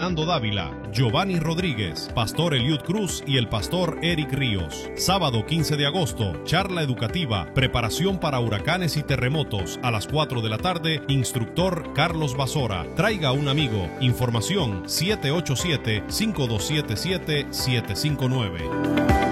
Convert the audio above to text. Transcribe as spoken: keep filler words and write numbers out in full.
Fernando Dávila, Giovanni Rodríguez, Pastor Eliud Cruz y el Pastor Eric Ríos. Sábado quince de agosto, charla educativa, preparación para huracanes y terremotos a las cuatro de la tarde, instructor Carlos Basora. Traiga un amigo. Información siete ocho siete, cinco dos siete siete, siete cinco nueve.